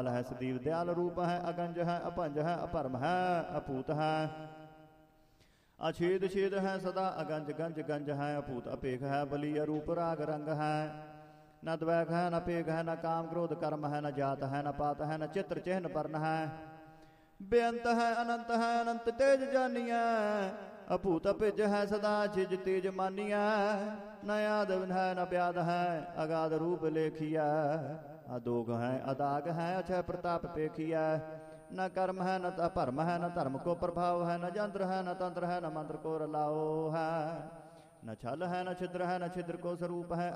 पाल है सदीव दयाल रूप है अगंज है अपंज है अपरम है अपूत है अछेद छेद है सदा अगंज गंज गंज है अपूत अपेख है बली अरूप राग रंग है न द्वैख है न पेघ है न काम क्रोध कर्म है न जात है न पात है न चित्र चिन्ह वर्ण है बेअंत है अनंत तेज जानिया अपूत अपिज है सदा छिज तेज मानिया न आद है न व्याध है अगाध रूप लेखिया अदोग है अदाग है अक्षय प्रताप पेखिया न कर्म है न भरम है न धर्म को प्रभाव है न यंत्र है न तंत्र है न मंत्र को रलाओ है न छल है न छिद्र है न छिद्र को स्वरूप है